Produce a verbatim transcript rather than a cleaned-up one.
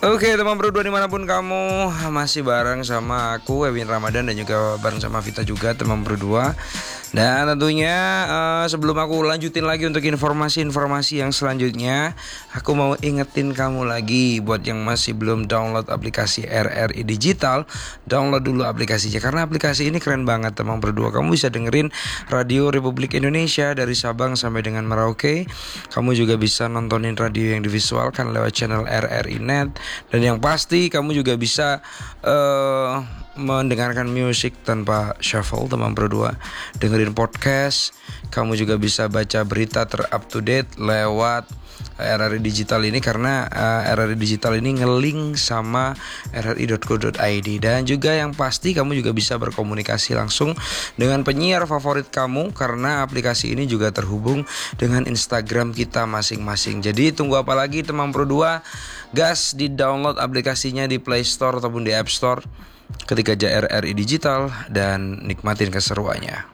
Oke teman berdua dimanapun kamu, masih bareng sama aku Ewin Ramadan dan juga bareng sama Vita juga teman berdua. Dan tentunya uh, sebelum aku lanjutin lagi untuk informasi-informasi yang selanjutnya, aku mau ingetin kamu lagi buat yang masih belum download aplikasi R R I Digital, download dulu aplikasinya karena aplikasi ini keren banget teman berdua. Kamu bisa dengerin Radio Republik Indonesia dari Sabang sampai dengan Merauke. Kamu juga bisa nontonin radio yang divisualkan lewat channel R R I Net. Dan yang pasti kamu juga bisa uh, mendengarkan musik tanpa shuffle teman berdua, dengerin podcast. Kamu juga bisa baca berita ter-up to date lewat R R I Digital ini karena uh, R R I Digital ini nge-link sama r r i dot co dot i d. Dan juga yang pasti kamu juga bisa berkomunikasi langsung dengan penyiar favorit kamu karena aplikasi ini juga terhubung dengan Instagram kita masing-masing. Jadi tunggu apa lagi teman berdua, gas di download aplikasinya di Play Store ataupun di App Store ketika aja R R I Digital dan nikmatin keseruannya.